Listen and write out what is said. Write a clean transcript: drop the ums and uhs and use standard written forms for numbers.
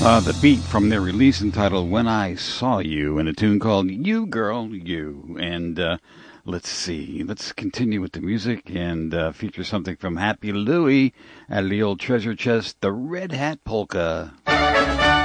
The beat from their release entitled When I Saw You, and a tune called You Girl You. And let's see, let's continue with the music and feature something from Happy Louie out of the old treasure chest, the Red Hat Polka.